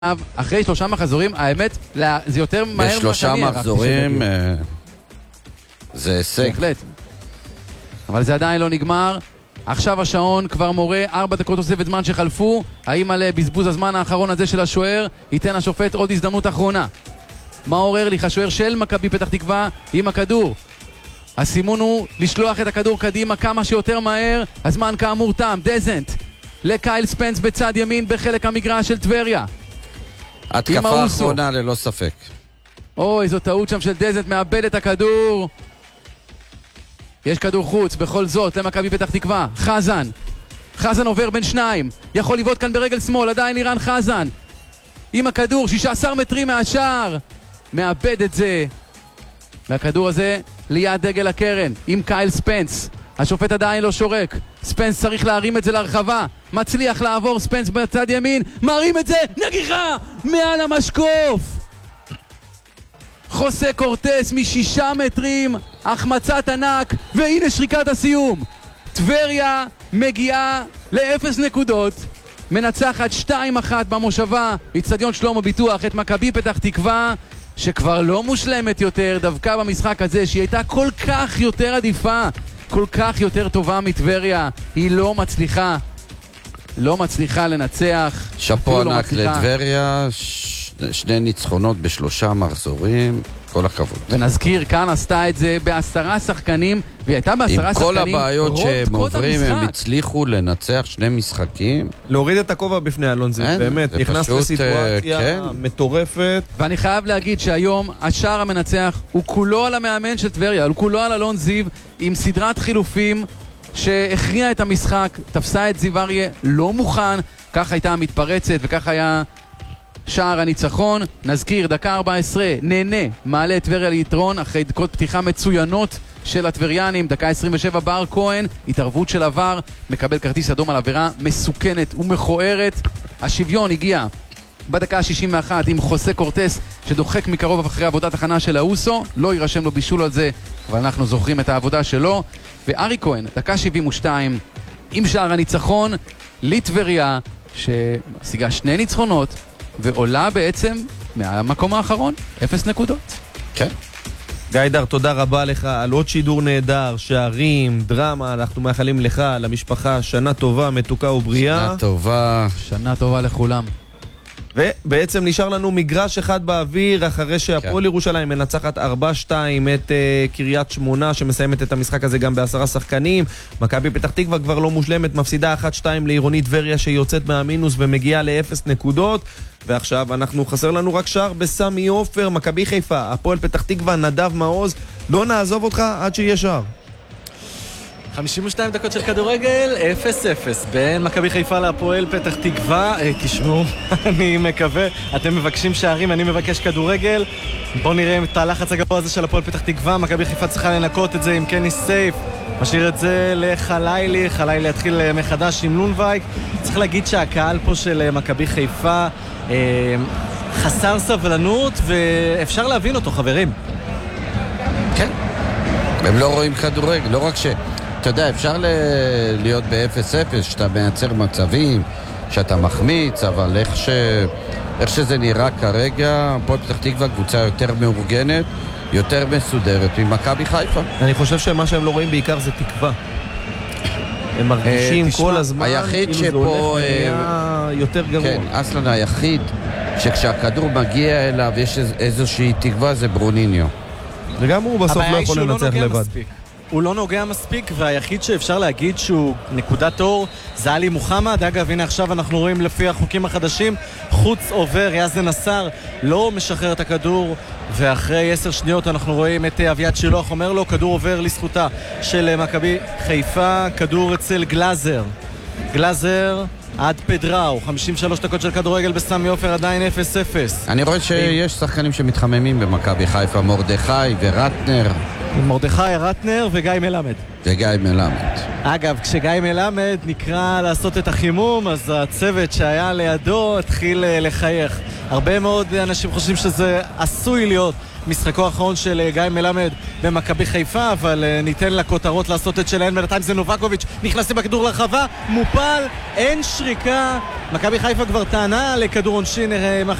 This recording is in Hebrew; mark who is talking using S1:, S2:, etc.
S1: אחרי 3 מחזורים, האמת, זה יותר מהר
S2: בשלושה מחזורים זה הישג.
S1: בהחלט. אבל זה עדיין לא נגמר. עכשיו השעון כבר מורה, 4 דקות תוספת זמן שחלפו. האם על בזבוז הזמן האחרון הזה של השוער ייתן השופט עוד הזדמנות אחרונה? מאור ארליך, השוער של מכבי פתח תקווה, עם הכדור. הסימון הוא לשלוח את הכדור קדימה כמה שיותר מהר. הזמן כאמור תם. דזנט לקייל ספנס בצד ימין בחלק המגרש של טבריה.
S2: התקפה האחרונה ללא ספק.
S1: אוי, זו טעות שם של דזנט, מאבד את הכדור. יש כדור חוץ, בכל זאת, למכבי פתח תקווה. חזן עובר בין שניים. יכול לבעוט כאן ברגל שמאל, עדיין לירן חזן. עם הכדור, 16 מטרים מהשער. מאבד את זה. והכדור הזה ליד דגל הקרן, עם קייל ספנס. השופט עדיין לא שורק. ספנס צריך להרים את זה לרחבה. מצליח לעבור ספנס בצד ימין. מרים את זה, נגיחה! מעל המשקוף! חוסה קורטס מ6 מטרים, החמצת ענק, והנה שריקת הסיום. טבריה מגיעה ל0 נקודות, מנצחת 2-1 במושבה, אצטדיון שלמה ביטוח, את מכבי פתח תקווה, שכבר לא מושלמת יותר, דווקא במשחק הזה, שהיא הייתה כל כך יותר עדיפה, כל כך יותר טובה מטבריה, היא לא מצליחה לנצח.
S2: שפו ענק לטבריה, 2 ניצחונות ב3 מחזורים, כל הכבוד.
S1: ונזכיר, כאן עשתה את זה ב10 שחקנים, והיא הייתה ב10 שחקנים.
S2: עם כל הבעיות שהם עוברים, הם הצליחו לנצח 2 משחקים.
S3: להוריד את הכובע בפני אלון זיו, באמת, נכנס לסיטואציה מטורפת.
S1: ואני חייב להגיד שהיום השער המנצח הוא כולו על המאמן של טבריה, הוא כולו על אלון זיו, עם סדרת חילופים שהכריעה את המשחק, תפסה את זיו אריה לא מוכן, כך הייתה מתפרצת וכך היה שער הניצחון. נזכיר, דקה 14, נהנה, מעלה את טבריה ליתרון אחרי דקות פתיחה מצוינות של הטבריאנים. דקה 27, בר כהן, התערבות של עבר, מקבל כרטיס אדום על עבירה מסוכנת ומכוערת. השוויון הגיע בדקה ה-61 עם חוסה קורטס שדוחק מקרוב אחרי עבודת הכנה של האוסו, לא יירשם לו בישול על זה, אבל אנחנו זוכרים את העבודה שלו. וארי כהן, דקה 72 עם שער הניצחון לטבריה, שהשיגה 2 ניצחונות ועולה בעצם מהמקום האחרון, 0 נקודות.
S2: כן.
S3: גיידר, תודה רבה לך על עוד שידור נהדר, שערים, דרמה. אנחנו מאחלים לך, למשפחה, שנה טובה, מתוקה ובריאה.
S2: שנה טובה
S1: לכולם.
S3: ובעצם נשאר לנו מגרש אחד באוויר, אחרי שהפועל ירושלים מנצחת 4-2 את קריית שמונה, שמסיימת את המשחק הזה גם ב10 שחקנים. מכבי פתח תקווה כבר לא מושלמת, מפסידה 1-2 לעירונית טבריה שיוצאת מהמינוס ומגיעה ל0 נקודות. ועכשיו חסר לנו רק שער בסמי עופר, מכבי חיפה, הפועל פתח תקווה, נדב מעוז. לא נעזוב אותך עד שיהיה שער.
S4: 52 דקות של כדורגל, 0-0 בין מכבי חיפה להפועל פתח תקווה. תשמעו, אני מקווה, אתם מבקשים שערים, אני מבקש כדורגל. בואו נראה את הלחץ הגבוה הזה של הפועל פתח תקווה. מכבי חיפה צריכה לנקות את זה עם קני סייף, משאיר את זה לחלילי, חלילי יתחיל מחדש עם לונבייק. צריך להגיד שהקהל פה של מכבי חיפה חסר סבלנות, ואפשר להבין אותו, חברים.
S2: כן, הם לא רואים כדורגל, לא רק אתה יודע, אפשר להיות ב-0-0, שאתה מייצר מצבים, שאתה מחמיץ, אבל איך שזה נראה כרגע, הפועל פתח תקווה קבוצה יותר מאורגנת, יותר מסודרת ממכבי חיפה.
S3: אני חושב שמה שהם לא רואים בעיקר זה תקווה. הם מרגישים כל הזמן,
S2: היחיד שפה
S3: יותר גרוע.
S2: כן, אסלן היחיד שכשהכדור מגיע אליו יש איזושהי תקווה, זה ברוניניו.
S3: וגם הוא בסוף לא יכול לנצח לבד.
S4: הוא לא נוגע מספיק, והיחיד שאפשר להגיד שהוא נקודת אור זה עלי מוחמד. אגב, הנה עכשיו אנחנו רואים לפי החוקים החדשים, חוץ עובר, יאזן נסר לא משחרר את הכדור, ואחרי 10 שניות אנחנו רואים את אביעד שילוח אומר לו, כדור עובר לזכותה של מכבי חיפה, כדור אצל גלאזר עד פדראו, 53 דקות של כדורגל בסמי עופר, עדיין 0-0.
S2: אני רואה שיש שחקנים שמתחממים במכבי חיפה, מרדכי ורטנר.
S4: רטנר וגיא מלמד. אגב, כשגיא מלמד נקרא לעשות את החימום, אז הצוות שהיה לידו התחיל לחייך. הרבה מאוד אנשים חושבים שזה עשוי להיות משחקו האחרון של גיא מלמד במכבי חיפה, אבל ניתן לכותרות לעשות את שלהן. בינתיים זה נובקוביץ' נכנסים בכדור לרחבה, מופל, אין שריקה. מכבי חיפה כבר טענה לכדור עונשין,